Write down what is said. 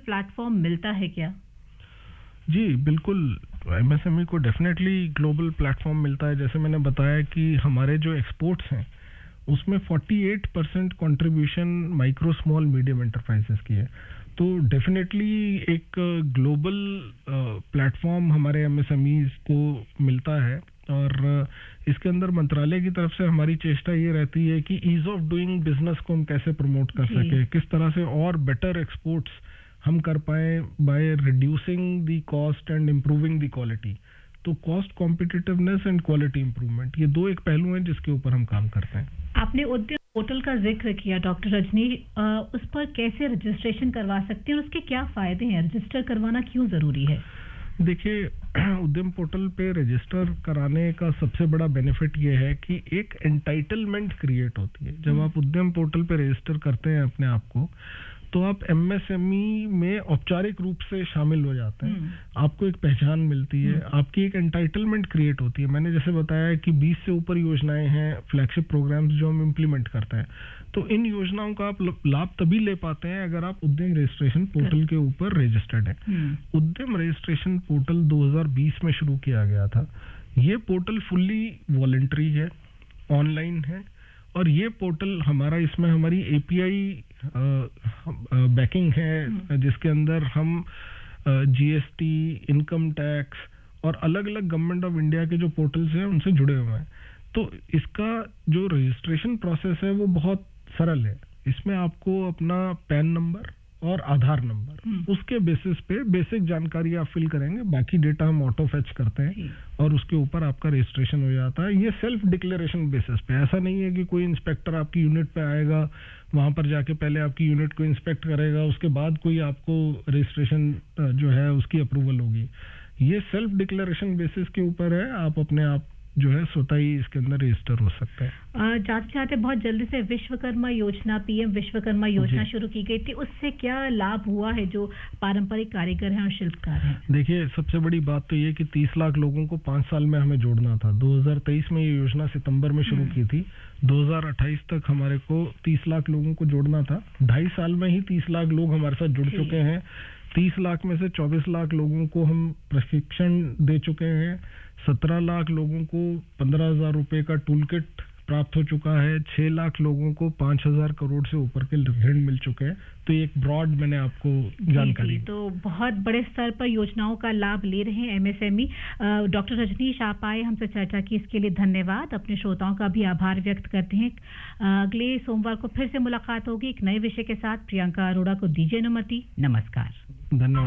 Platform मिलता है क्या? जी बिल्कुल, एमएसएमई को डेफिनेटली ग्लोबल प्लेटफॉर्म मिलता है। जैसे मैंने बताया कि हमारे जो एक्सपोर्ट्स हैं उसमें 48% contribution micro small medium enterprises की है। तो डेफिनेटली एक ग्लोबल प्लेटफॉर्म हमारे एमएसएमईज को मिलता है। और इसके अंदर मंत्रालय की तरफ से हमारी चेष्टा ये रहती है कि ईज ऑफ डूइंग बिजनेस को हम कैसे प्रमोट कर सके, किस तरह से और बेटर एक्सपोर्ट्स हम कर pi by reducing the cost and improving the quality. तो cost competitiveness and quality improvement, ये दो एक पहलू हैं जिसके ऊपर हम काम करते हैं। आपने उद्यम पोर्टल का जिक्र किया डॉक्टर रजनी, उस पर कैसे रजिस्ट्रेशन करवा सकते हैं और उसके क्या फायदे हैं? रजिस्टर करवाना क्यों जरूरी है? देखिए, उद्यम पोर्टल पे रजिस्टर कराने का सबसे बड़ा बेनिफिट ये है कि एक एंटाइटलमेंट क्रिएट होती है। जब आप उद्यम पोर्टल पे रजिस्टर करते हैं अपने आप को, तो आप एमएसएमई में औपचारिक रूप से शामिल हो जाते हैं। आपको एक पहचान मिलती है, आपकी एक एंटाइटलमेंट क्रिएट होती है। मैंने जैसे बताया कि 20 से ऊपर योजनाएं हैं, फ्लैगशिप प्रोग्राम्स जो हम इम्प्लीमेंट करते हैं। तो इन योजनाओं का आप लाभ तभी ले पाते हैं अगर आप उद्यम रजिस्ट्रेशन पोर्टल के ऊपर रजिस्टर्ड हैं। उद्यम रजिस्ट्रेशन पोर्टल 2020 में शुरू किया गया था। ये पोर्टल फुल्ली वॉलंटरी है, ऑनलाइन है, और ये पोर्टल हमारा, इसमें हमारी एपीआई बैकिंग है, जिसके अंदर हम जीएसटी, इनकम टैक्स और अलग अलग गवर्नमेंट ऑफ इंडिया के जो पोर्टल्स हैं उनसे जुड़े हुए हैं। तो इसका जो रजिस्ट्रेशन प्रोसेस है वो बहुत सरल है। इसमें आपको अपना पैन नंबर और आधार नंबर, उसके बेसिस पे बेसिक जानकारी आप फिल करेंगे, बाकी डेटा हम ऑटो फेच करते हैं और उसके ऊपर आपका रजिस्ट्रेशन हो जाता है। ये सेल्फ डिक्लेरेशन बेसिस पे, ऐसा नहीं है कि कोई इंस्पेक्टर आपकी यूनिट पे आएगा, वहां पर जाके पहले आपकी यूनिट को इंस्पेक्ट करेगा, उसके बाद कोई आपको रजिस्ट्रेशन जो है उसकी अप्रूवल होगी। ये सेल्फ डिक्लेरेशन बेसिस के ऊपर है, आप अपने आप जो है स्वतः ही इसके अंदर रजिस्टर हो सकते हैं। जाते जाते बहुत जल्दी से विश्वकर्मा योजना, पीएम विश्वकर्मा योजना शुरू की गई थी, उससे क्या लाभ हुआ है जो पारंपरिक कारीगर हैं और शिल्पकार हैं? देखिए, सबसे बड़ी बात तो ये कि 30 लाख लोगों को 5 साल में हमें जोड़ना था। 2023 में ये योजना सितंबर में शुरू की थी। 2028 तक हमारे को 30 लाख लोगों को जोड़ना था। 2.5 साल में ही 30 लाख लोग हमारे साथ जुड़ चुके हैं। 30 लाख में से 24 लाख लोगों को हम प्रशिक्षण दे चुके हैं। 17 लाख लोगों को 15,000 रुपए का टूल किट प्राप्त हो चुका है। 6 लाख लोगों को 5,000 करोड़ से ऊपर के ऋण मिल चुके हैं। तो एक ब्रॉड मैंने आपको जानकारी। तो बहुत बड़े स्तर पर योजनाओं का लाभ ले रहे हैं एमएसएमई। डॉक्टर रजनीश, आप आए, हमसे चर्चा की, इसके लिए धन्यवाद। अपने श्रोताओं का भी आभार व्यक्त करते हैं। अगले सोमवार को फिर से मुलाकात होगी एक नए विषय के साथ। प्रियंका अरोड़ा को दीजिए अनुमति। नमस्कार। धन्यवाद।